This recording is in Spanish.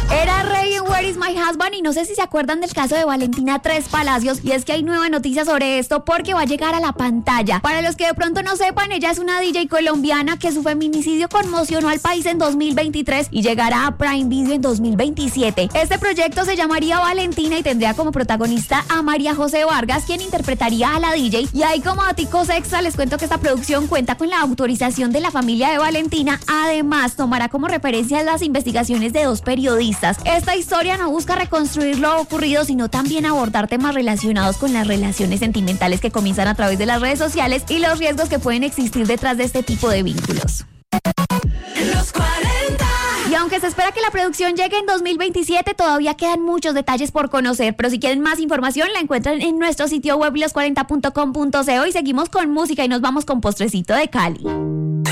Era Rey en Where is My Husband y no sé si se acuerdan del caso de Valentina Tres Palacios, y es que hay nueva noticia sobre esto porque va a llegar a la pantalla. Para los que de pronto no sepan, ella es una DJ colombiana que su feminicidio conmocionó al país en 2023 y llegará a Prime Video en 2027. Este proyecto se llamaría Valentina y tendría como protagonista a María José Vargas, quien interpretaría a la DJ. Y ahí, como daticos extra, les cuento que esta producción cuenta con la autorización de la familia de Valentina. Además, tomará como referencia las investigaciones de dos periodistas. Esta historia no busca reconstruir lo ocurrido, sino también abordar temas relacionados con las relaciones sentimentales que comienzan a través de las redes sociales y los riesgos que pueden existir detrás de este tipo de vínculos. Los 40. Y aunque se espera que la producción llegue en 2027, todavía quedan muchos detalles por conocer. Pero si quieren más información, la encuentran en nuestro sitio web los40.com.co. Y seguimos con música y nos vamos con Postrecito de Cali.